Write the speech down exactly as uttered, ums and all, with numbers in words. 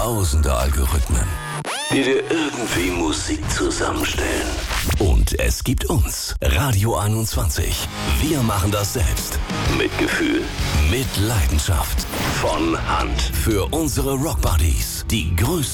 tausende Algorithmen, die dir irgendwie Musik zusammenstellen. Und es gibt uns, Radio einundzwanzig. Wir machen das selbst. Mit Gefühl, mit Leidenschaft. Von Hand. Für unsere Rockbuddies. Die größten